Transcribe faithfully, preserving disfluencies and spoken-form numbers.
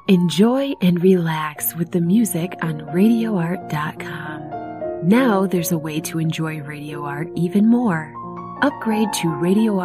Enjoy and relax with the music on radio art dot com. Now there's a way to enjoy Radio Art even more. Upgrade to Radio Art.